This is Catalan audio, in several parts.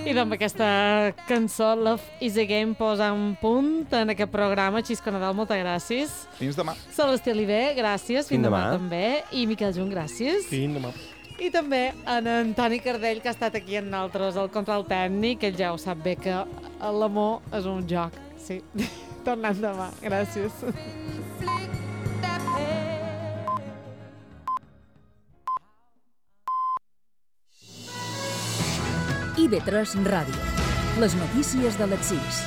I doncs aquesta cançó, Love is a Game, posa un punt en aquest programa. Xisco Nadal, moltes gràcies. Fins demà. Celestí Oliver, gràcies. Fins demà també. I Miquel Junt, gràcies. Fins demà. I també en Antoni Cardell, que ha estat aquí amb nosaltres al control tècnic, ell ja ho sap bé que l'amor és un joc. Sí, tornem demà. Gràcies. IB3 Ràdio. Les notícies de les 6.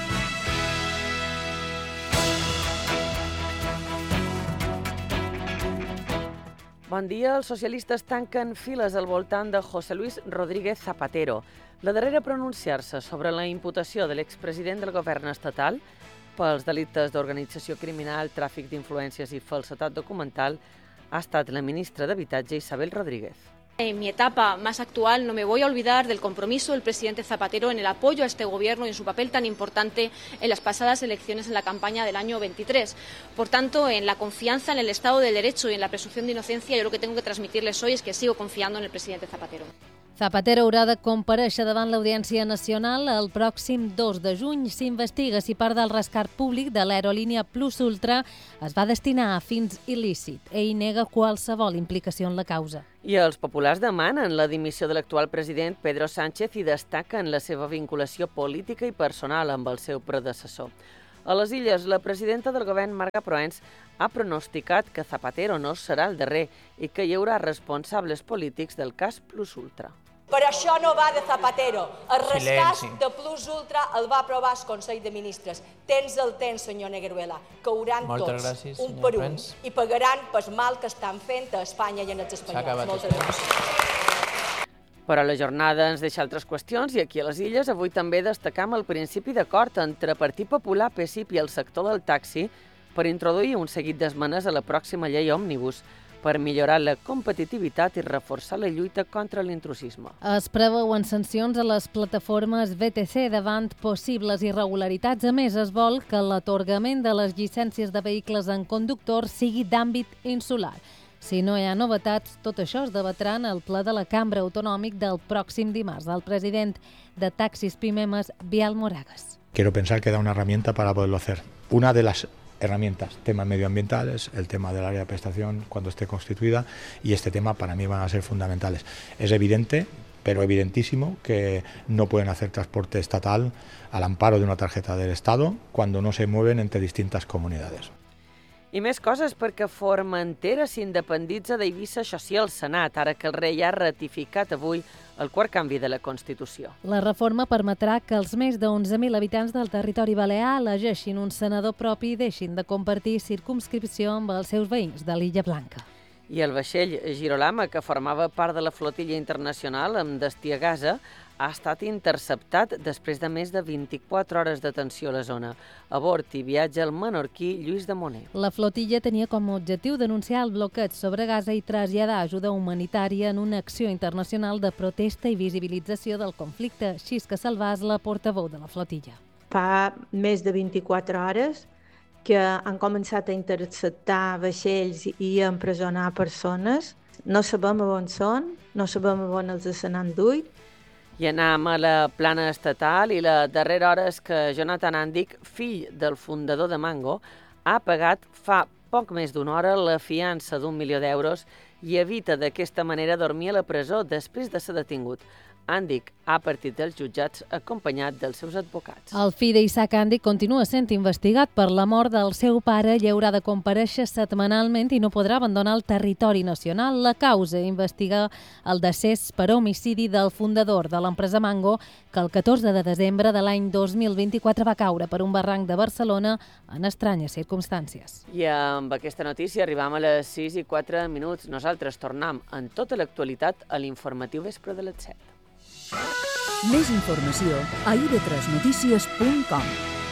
Bon dia. Els socialistes tanquen files al voltant de José Luis Rodríguez Zapatero. La darrera a pronunciar-se sobre la imputació de l'expresident del govern estatal pels delictes d'organització criminal, tràfic d'influències i falsedat documental ha estat la ministra d'Habitatge, Isabel Rodríguez. En mi etapa más actual no me voy a olvidar del compromiso del presidente Zapatero en el apoyo a este gobierno y en su papel tan importante en las pasadas elecciones en la campaña del año 23. Por tanto, en la confianza en el Estado de Derecho y en la presunción de inocencia, yo lo que tengo que transmitirles hoy es que sigo confiando en el presidente Zapatero. Zapatero haurà de comparèixer davant l'Audiència Nacional el pròxim 2 de juny. S'investiga si part del rescat públic de l'aerolínia Plus Ultra es va destinar a fins il·lícit. Ell nega qualsevol implicació en la causa. I els populars demanen la dimissió de l'actual president Pedro Sánchez i destaquen la seva vinculació política i personal amb el seu predecessor. A les Illes, la presidenta del govern, Marga Proens, ha pronosticat que Zapatero no serà el darrer i que hi haurà responsables polítics del cas Plus Ultra. Però això no va de Zapatero. El rescat de Plus Ultra el va aprovar el Consell de Ministres. Tens el temps, senyor Negueruela. Cauran tots, un per un, i pagaran pel mal que estan fent a Espanya i en els espanyols. Moltes gràcies. Però la jornada ens deixa altres qüestions i aquí a les Illes avui també destacam el principi d'acord entre Partit Popular, PSIP i el sector del taxi per introduir un seguit d'esmenes a la pròxima llei òmnibus per millorar la competitivitat i reforçar la lluita contra l'intrusisme. Es preveuen sancions a les plataformes VTC davant possibles irregularitats. A més, es vol que l'atorgament de les llicències de vehicles en conductors sigui d'àmbit insular. Si no hi ha novetats, tot això es debatrà en el ple de la Cambra Autonòmic del pròxim dimarts. El president de Taxis Pimemes, Bial Moragas. Quiero pensar que da una herramienta para poderlo hacer. Una de las herramientas, temas medioambientales, el tema del área de prestación cuando esté constituida, y este tema para mí van a ser fundamentales. Es evidente, pero evidentísimo, que no pueden hacer transporte estatal al amparo de una tarjeta del Estado cuando no se mueven entre distintas comunidades. I més coses perquè Formentera s'independitza d'Eivissa, això sí, al Senat, ara que el rei ha ratificat avui el quart canvi de la Constitució. La reforma permetrà que els més de 11.000 habitants del territori balear elegeixin un senador propi i deixin de compartir circumscripció amb els seus veïns de l'Illa Blanca. I el vaixell Girolama, que formava part de la flotilla internacional amb destí a Gaza, ha estat interceptat després de més de 24 hores d'atenció a la zona. A bord hi viatja el menorquí Lluís de Moner. La flotilla tenia com a objectiu denunciar el bloqueig sobre Gaza i traslladar ajuda humanitària en una acció internacional de protesta i visibilització del conflicte. Xisca Salvàs, la portaveu de la flotilla. Fa més de 24 hores que han començat a interceptar vaixells i a empresonar persones. No sabem on són, no sabem on els n'han duit. I anem a la plana estatal i la darrera hora és que Jonathan Andic, fill del fundador de Mango, ha pagat fa poc més d'una hora la fiança d'1 milió d'euros i evita d'aquesta manera dormir a la presó després de ser detingut. Andic ha partit dels jutjats acompanyat dels seus advocats. El fill d'Isaac Andic continua sent investigat per la mort del seu pare i haurà de comparèixer setmanalment i no podrà abandonar el territori nacional. La causa investiga el decés per homicidi del fundador de l'empresa Mango, que el 14 de desembre de l'any 2024 va caure per un barranc de Barcelona en estranyes circumstàncies. I amb aquesta notícia arribam a les 6:04. Nosaltres tornem en tota l'actualitat a l'informatiu vespre de les 7. Més informació a ib3notícies.com.